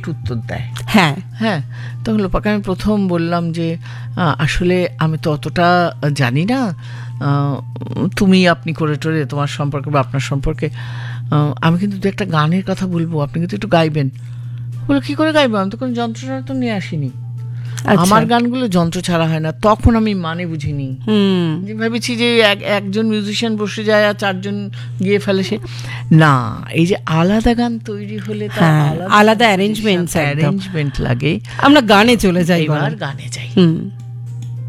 একটু উত্তর দেয়। হ্যাঁ হ্যাঁ, তখন লোপাকে আমি প্রথম বললাম যে আসলে আমি তো অতটা জানি না, তুমি আপনি করে টোরে তোমার সম্পর্কে বা আপনার সম্পর্কে, আমি কিন্তু দু একটা গানের কথা বলবো, আপনি কিন্তু একটু গাইবেন। বলে কি করে গাইবো, আমি তো কোনো যন্ত্রটা তো নিয়ে আসিনি, আমার গানগুলো যন্ত্র ছাড়া হয় না। তখন আমি মানে বুঝিনি, ভেবেছি যে একজন মিউজিশিয়ান বসে যায় আর চারজন গিয়ে ফেলে। সে না, এই যে আলাদা গান তৈরি হলে আলাদা অ্যারেঞ্জমেন্ট লাগে। আমরা গানে চলে যাই, এবার গানে যাই।